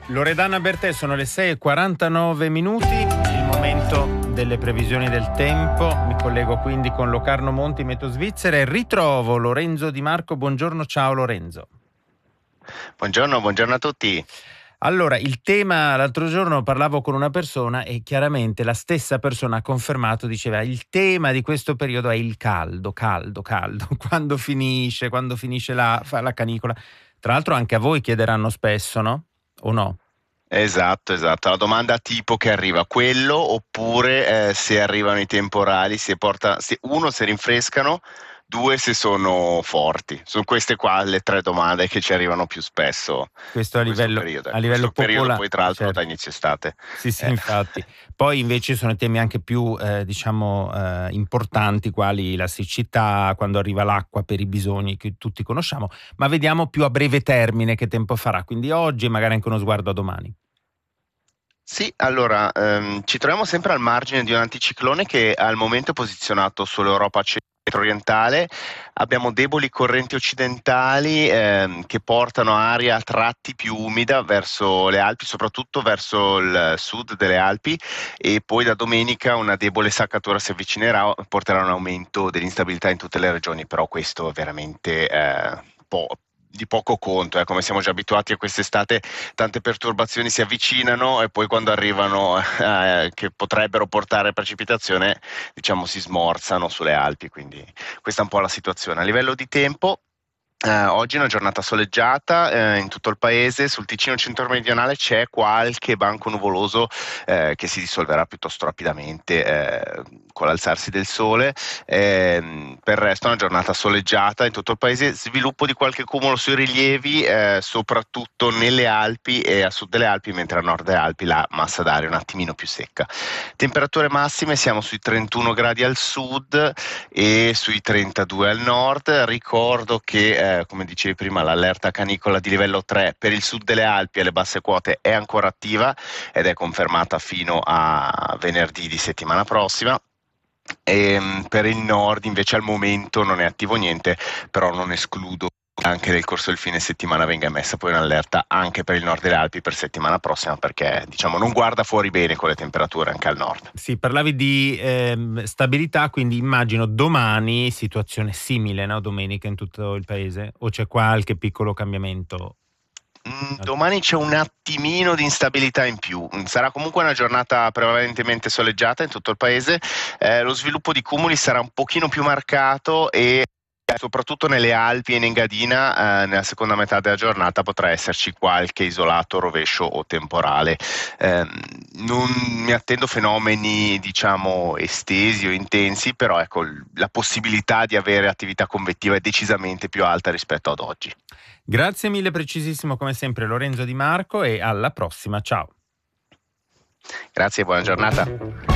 Loredana Bertè, sono le 6:49 minuti, il momento delle previsioni del tempo. Mi collego quindi con Locarno Monti, Meteo Svizzera, e ritrovo Lorenzo Di Marco. Buongiorno, ciao Lorenzo. Buongiorno a tutti. Allora, il tema, l'altro giorno parlavo con una persona e chiaramente la stessa persona ha confermato, diceva il tema di questo periodo è il caldo, quando finisce la canicola. Tra l'altro anche a voi chiederanno spesso, no? O no? Esatto. La domanda tipo che arriva, quello oppure se arrivano i temporali, se rinfrescano, due se sono forti. Sono queste qua le tre domande che ci arrivano più spesso Questo in questo periodo. a livello Questo periodo popolare, poi tra l'altro certo. da inizio estate. Sì, infatti. Poi invece sono temi anche più, importanti, quali la siccità, quando arriva l'acqua per i bisogni che tutti conosciamo, ma vediamo più a breve termine che tempo farà, quindi oggi e magari anche uno sguardo a domani. Sì, allora, ci troviamo sempre al margine di un anticiclone che al momento è posizionato sull'Europa centro-orientale. Abbiamo deboli correnti occidentali che portano aria a tratti più umida verso le Alpi, soprattutto verso il sud delle Alpi, e poi da domenica una debole saccatura si avvicinerà, porterà a un aumento dell'instabilità in tutte le regioni, però questo è veramente di poco conto. Come siamo già abituati a quest'estate, tante perturbazioni si avvicinano e poi quando arrivano che potrebbero portare precipitazione, diciamo, si smorzano sulle Alpi, quindi questa è un po' la situazione. A livello di tempo, oggi è una giornata soleggiata in tutto il paese. Sul Ticino centro-meridionale c'è qualche banco nuvoloso che si dissolverà piuttosto rapidamente con l'alzarsi del sole. Per il resto è una giornata soleggiata in tutto il paese, sviluppo di qualche cumulo sui rilievi, soprattutto nelle Alpi e a sud delle Alpi, mentre a nord delle Alpi la massa d'aria è un attimino più secca. Temperature massime, siamo sui 31 gradi al sud e sui 32 al nord. Ricordo che come dicevi prima, l'allerta canicola di livello 3 per il sud delle Alpi e le basse quote è ancora attiva ed è confermata fino a venerdì di settimana prossima. E per il nord invece al momento non è attivo niente, però non escludo che anche nel corso del fine settimana venga emessa poi un'allerta anche per il nord delle Alpi per settimana prossima, perché diciamo non guarda fuori bene con le temperature anche al nord. Sì, parlavi di stabilità, quindi immagino domani situazione simile, no? Domenica in tutto il paese, o c'è qualche piccolo cambiamento? Domani c'è un attimino di instabilità in più. Sarà comunque una giornata prevalentemente soleggiata in tutto il paese. Lo sviluppo di cumuli sarà un pochino più marcato e soprattutto nelle Alpi e in Engadina nella seconda metà della giornata potrà esserci qualche isolato rovescio o temporale. Non mi attendo fenomeni diciamo estesi o intensi, però ecco, la possibilità di avere attività convettiva è decisamente più alta rispetto ad oggi. Grazie mille, precisissimo come sempre Lorenzo Di Marco, e alla prossima, ciao. Grazie e buona giornata.